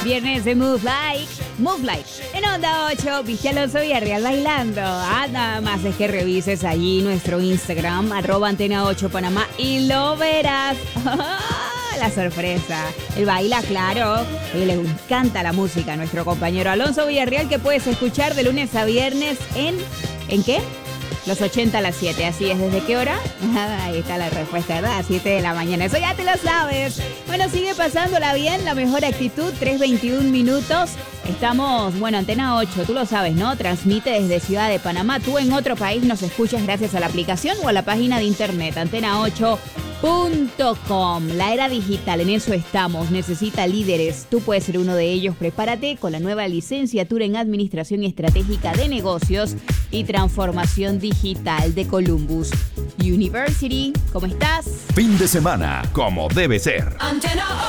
Viernes de Move Like. Move Like. En Onda 8, viste a Alonso Villarreal bailando. Nada más es que revises allí nuestro Instagram, @Antena 8 Panamá, y lo verás. La sorpresa. Él baila, claro. Y le encanta la música a nuestro compañero Alonso Villarreal, que puedes escuchar de lunes a viernes ¿en qué? Los 80 a las 7, así es. ¿Desde qué hora? Ahí está la respuesta, ¿verdad? A 7 de la mañana. Eso ya te lo sabes. Bueno, sigue pasándola bien, la mejor actitud, 3:21 minutos. Estamos, Antena 8, tú lo sabes, ¿no? Transmite desde Ciudad de Panamá. Tú en otro país nos escuchas gracias a la aplicación o a la página de internet, antena8.com. La era digital, en eso estamos. Necesita líderes. Tú puedes ser uno de ellos. Prepárate con la nueva licenciatura en Administración Estratégica de Negocios y Transformación Digital de Columbus University. ¿Cómo estás? Fin de semana, como debe ser. Antena